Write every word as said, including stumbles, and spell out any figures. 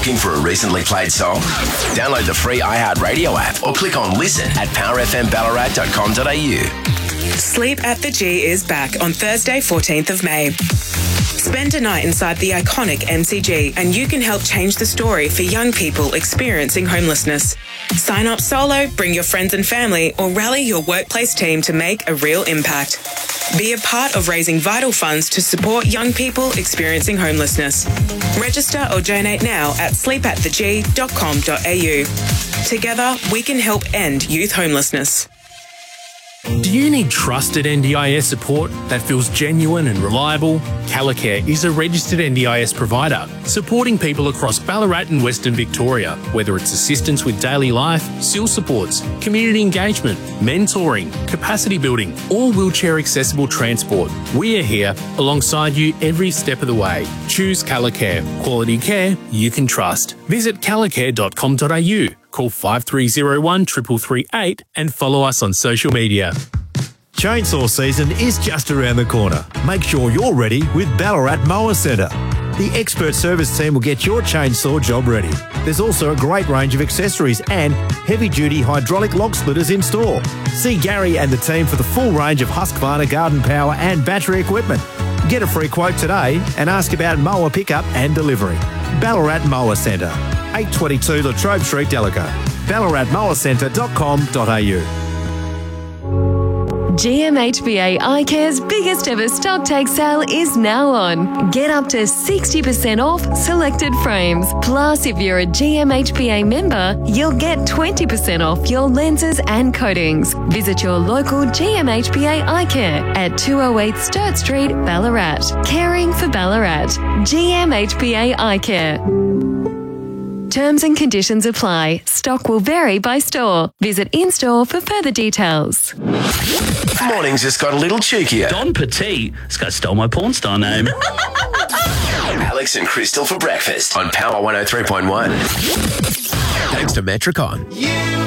Looking for a recently played song? Download the free iHeartRadio app or click on listen at power f m ballarat dot com dot a u. Sleep at the G is back on Thursday, fourteenth of May. Spend a night inside the iconic M C G and you can help change the story for young people experiencing homelessness. Sign up solo, bring your friends and family, or rally your workplace team to make a real impact. Be a part of raising vital funds to support young people experiencing homelessness. Register or donate now at sleep at the g dot com dot a u. Together, we can help end youth homelessness. Do you need trusted N D I S support that feels genuine and reliable? Calicare is a registered N D I S provider, supporting people across Ballarat and Western Victoria, whether it's assistance with daily life, S I L supports, community engagement, mentoring, capacity building, or wheelchair accessible transport. We are here alongside you every step of the way. Choose Calicare. Quality care you can trust. Visit calicare dot com dot a u. Call five three zero one, three three three eight and follow us on social media. Chainsaw season is just around the corner. Make sure you're ready with Ballarat Mower Centre. The expert service team will get your chainsaw job ready. There's also a great range of accessories and heavy-duty hydraulic log splitters in store. See Gary and the team for the full range of Husqvarna garden power and battery equipment. Get a free quote today and ask about mower pickup and delivery. Ballarat Mower Centre, eight twenty-two Latrobe Street, Delago. ballarat mower centre dot com dot a u. G M H B A iCare's biggest ever stock take sale is now on. Get up to sixty percent off selected frames. Plus, if you're a G M H B A member, you'll get twenty percent off your lenses and coatings. Visit your local G M H B A iCare at two oh eight Sturt Street, Ballarat. Caring for Ballarat. G M H B A iCare. Terms and conditions apply. Stock will vary by store. Visit in-store for further details. Mornings just got a little cheekier. Don Petit. This guy stole my porn star name. Alex and Crystal for breakfast on Power one oh three point one. Thanks to Metricon.